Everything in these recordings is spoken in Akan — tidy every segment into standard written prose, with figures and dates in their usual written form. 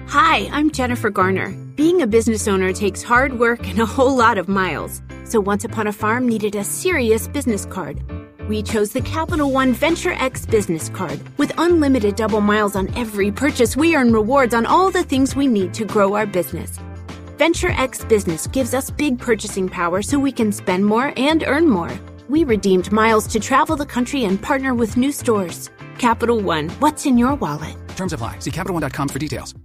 Hi, I'm Jennifer Garner. Being a business owner takes hard work and a whole lot of miles. So Once Upon a Farm needed a serious business card. We chose the Capital One Venture X business card. With unlimited double miles on every purchase, we earn rewards on all the things we need to grow our business. Venture X Business gives us big purchasing power so we can spend more and earn more. We redeemed miles to travel the country and partner with new stores. Capital One, what's in your wallet? Terms apply. See CapitalOne.com for details.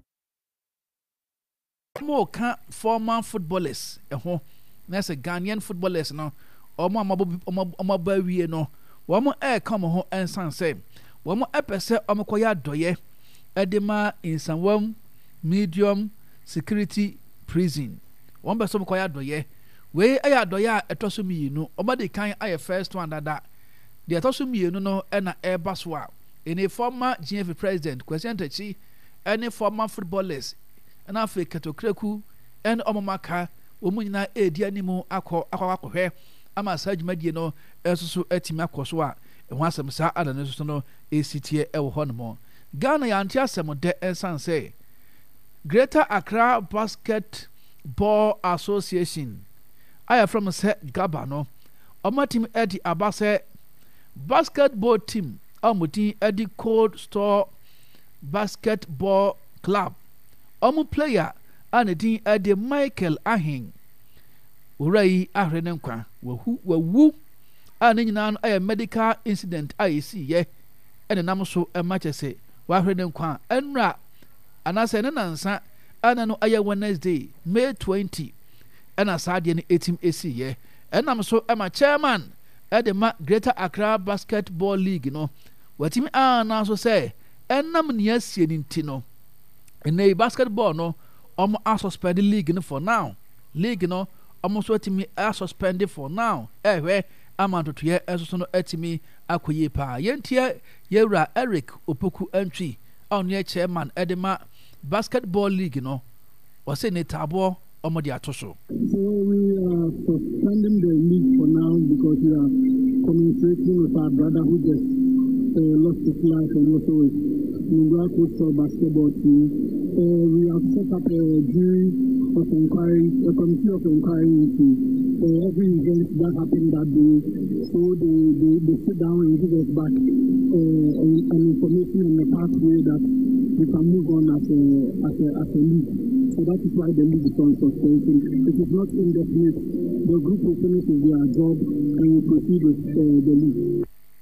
More former footballers, that's a Ghanaian footballers, no, or more baby, no, one more air come home and son say, one more episode of Makoya Doye, Edema in some medium security prison. One person Makoya Doye, where I doya a tosumi, no, or the kind I first one that the tosumi, no, and a airbus war. In a former GFA president, question to chi, any former footballers. And after Katokreku and Omamaka, Omuna Edianimu Aqua, Ama Saj Medino, Esu Etimakoswa, and once some Sa Adanasono, ACTA El Honmo. Ghana Yantiasamo de Ensan say Greater Accra Basketball Association. I am from Set Gabano, Omatim Eddie Abase Basketball Team, Omuti Eddie Cold Store Basketball Club. Player and the Eddie Michael Ahin. Uray Ahrenenkwa, woo, and in a medical incident I see, ye, and a namoso a match say, Wahrenenkwa, and ra, and I said an answer, and I know I Wednesday, May 20, and I said 18 AC, ye, and I'm so am a chairman at the Greater Accra Basketball League, you know, what him now say, and I'm near seeing Tino. In a basketball, no, suspended league for now. League, no, almost what me suspended for now. Where I'm on to ye as soon as me akuye pa. Yentia Yera Eric Opoku entry on your chairman Edema Basketball League, no, was in a tabo or Modiatoso. So we are suspending the league for now because we are communicating with our brother who just lost his life and also Ningwa Coastal Basketball Team. We have set up a jury of inquiry, a committee of inquiry into every event that happened that day. So they sit down and give us back an information and a pathway that we can move on as a league. So that is why the league is on suspension. It is not indefinite. The group will finish their job and will proceed with the league.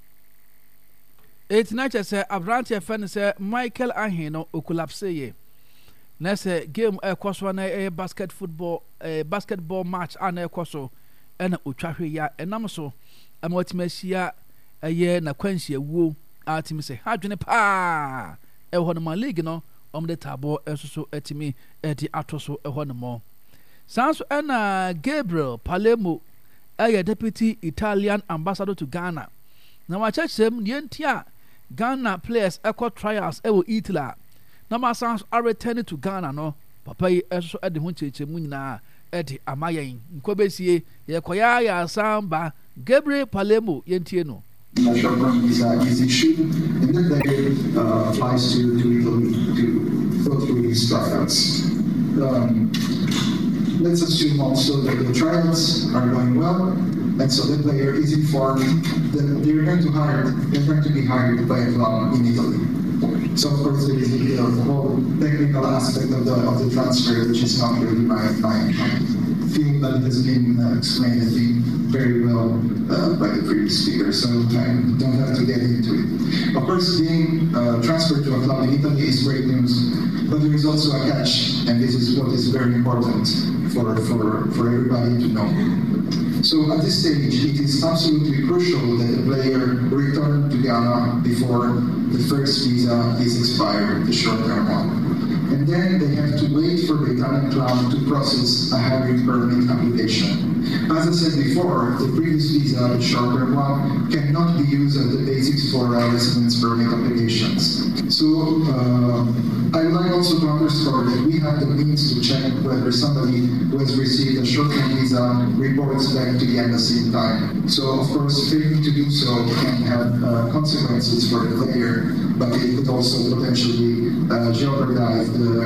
It's not just a branch of friends, Michael Ahino, who collapse ye. Next game a crossone a basketball match and a crosso and Utraria and Namaso and what Messia a year na quenchia woo Artemis Hadrine pa a honema league no the tabo also etimi eti atoso a honemo. Sans and Gabriel Palermo a deputy Italian ambassador to Ghana. Now I check them yentia Ghana players equal trials ever Italy. Now my sons are returning to Ghana, no. Papa also at the Hunche Munina at the Amayan. Nkobesi, Yakoya, Samba, Gabriel Palermo, Yentieno. National visa is issued, and then they applies to Italy to go through these trials. Let's assume also that the trials are going well, and so the player is informed that they're going to be hired by a club in Italy. So of course there is the whole technical aspect of the transfer, which is not really my feel that it has been explained, I think, very well by the previous speaker, so I don't have to get into it. Of course, being transferred to a club in Italy is great news, but there is also a catch, and this is what is very important for everybody to know. So at this stage, it is absolutely crucial that the player return to Ghana before the first visa is expired, the short-term one. And then they have to wait for the Italian club to process a hiring permit application. As I said before, the previous visa, the short-term one, cannot be used as the basis for residence permit applications. So I would like also to underscore that we have the means to check whether somebody who has received a short-term visa reports back to the embassy in time. So of course, failing to do so can have consequences for the player, but it could also potentially jeopardize the